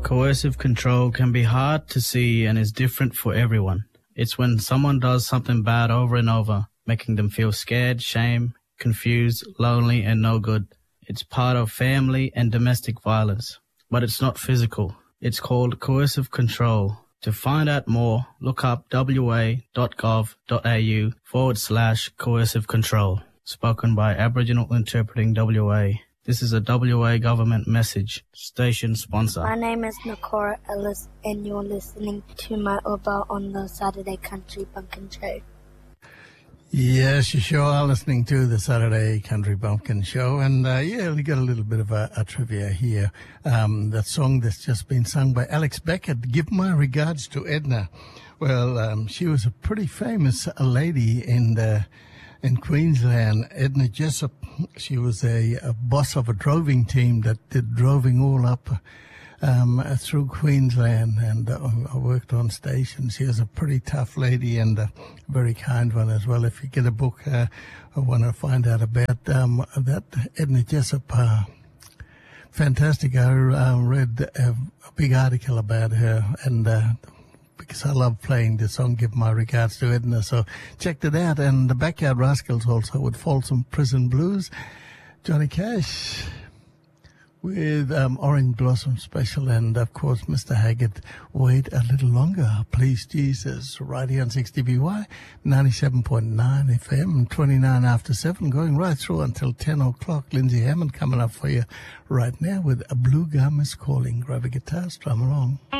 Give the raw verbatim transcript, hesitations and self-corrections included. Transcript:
Coercive control can be hard to see and is different for everyone. It's when someone does something bad over and over, making them feel scared, shame, confused, lonely, and no good. It's part of family and domestic violence, but it's not physical. It's called coercive control. To find out more, look up wa.gov.au forward slash coercive control. Spoken by Aboriginal Interpreting W A. This is a W A government message. Station sponsor. My name is Nakora Ellis, and you're listening to my Uber on the Saturday Country Bumpkin Show. Yes, you sure are listening to the Saturday Country Bumpkin Show. And, uh, yeah, we got a little bit of a, a trivia here. Um, that song that's just been sung by Alex Beckett, Give My Regards to Edna. Well, um, she was a pretty famous lady in the, in Queensland. Edna Jessup, she was a, a boss of a droving team that did droving all up Um, through Queensland, and uh, I worked on stations. She was a pretty tough lady and a very kind one as well. If you get a book, uh, I want to find out about um, that Edna Jessup. Uh, fantastic. I uh, read a, a big article about her, and uh, because I love playing the song Give My Regards to Edna, so checked it out. And the Backyard Rascals also with Folsom Prison Blues. Johnny Cash with um, Orange Blossom Special, and of course Mister Haggard, Wait a Little Longer, Please Jesus, right here on sixty B Y, ninety-seven point nine F M, twenty-nine after seven, going right through until ten o'clock. Lindsay Hammond coming up for you right now with A Blue Gum Is Calling. Grab a guitar, strum along.